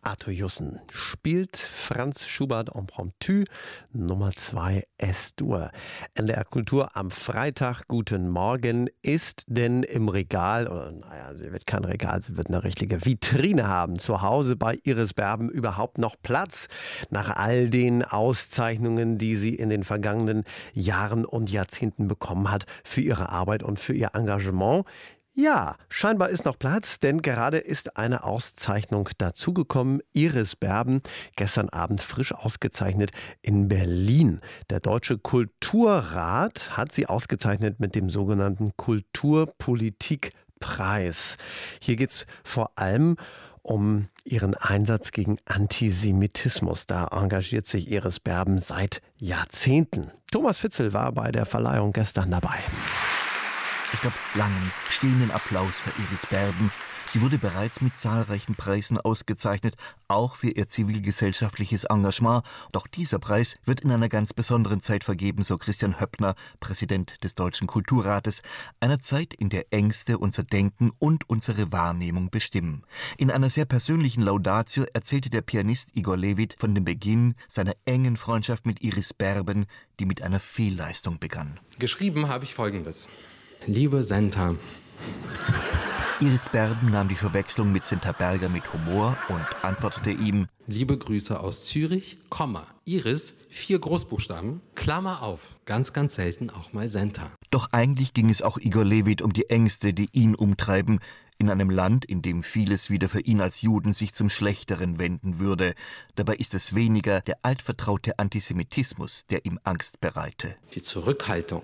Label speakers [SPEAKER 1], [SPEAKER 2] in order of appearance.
[SPEAKER 1] Arthur Jussen spielt Franz Schubert Impromptu Nummer 2 S-Dur. NDR Kultur am Freitag. Guten Morgen. Ist denn im Regal, oder naja, sie wird kein Regal, sie wird eine richtige Vitrine haben, zu Hause bei Iris Berben überhaupt noch Platz? Nach all den Auszeichnungen, die sie in den vergangenen Jahren und Jahrzehnten bekommen hat für ihre Arbeit und für ihr Engagement. Ja, scheinbar ist noch Platz, denn gerade ist eine Auszeichnung dazugekommen. Iris Berben, gestern Abend frisch ausgezeichnet in Berlin. Der Deutsche Kulturrat hat sie ausgezeichnet mit dem sogenannten Kulturpolitikpreis. Hier geht es vor allem um ihren Einsatz gegen Antisemitismus. Da engagiert sich Iris Berben seit Jahrzehnten. Thomas Fitzel war bei der Verleihung gestern dabei.
[SPEAKER 2] Es gab langen, stehenden Applaus für Iris Berben. Sie wurde bereits mit zahlreichen Preisen ausgezeichnet, auch für ihr zivilgesellschaftliches Engagement. Doch dieser Preis wird in einer ganz besonderen Zeit vergeben, so Christian Höppner, Präsident des Deutschen Kulturrates. Einer Zeit, in der Ängste unser Denken und unsere Wahrnehmung bestimmen. In einer sehr persönlichen Laudatio erzählte der Pianist Igor Levit von dem Beginn seiner engen Freundschaft mit Iris Berben, die mit einer Fehlleistung begann.
[SPEAKER 3] Geschrieben habe ich Folgendes. Liebe Senta.
[SPEAKER 2] Iris Berben nahm die Verwechslung mit Senta Berger mit Humor und antwortete ihm:
[SPEAKER 3] Liebe Grüße aus Zürich, Komma. Iris, 4 Großbuchstaben, Klammer auf. Ganz, ganz selten auch mal Senta.
[SPEAKER 2] Doch eigentlich ging es auch Igor Levit um die Ängste, die ihn umtreiben, in einem Land, in dem vieles wieder für ihn als Juden sich zum Schlechteren wenden würde. Dabei ist es weniger der altvertraute Antisemitismus, der ihm Angst bereite.
[SPEAKER 3] Die Zurückhaltung